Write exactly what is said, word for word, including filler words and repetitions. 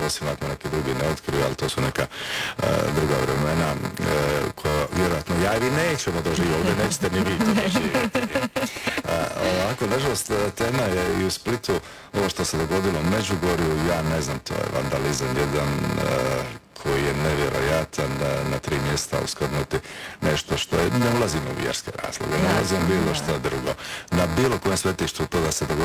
osim ako neki drugi ne otkriju, ali to su neka uh, druga vremena uh, koja vjerojatno ja i vi nećemo doživjeti, ovdje nećete ni vi to doživjeti. Uh, ovako, nažalost, tema je i u Splitu ovo što se dogodilo u Međugorju, ja ne znam, to je vandalizam jedan uh, koji je nevjerojatan na, na tri mjesta uskvrnuti nešto što je, ne ulazimo u vjerske razloge, ne ulazimo bilo što drugo. Na bilo kojem svetištu to da se dogodilo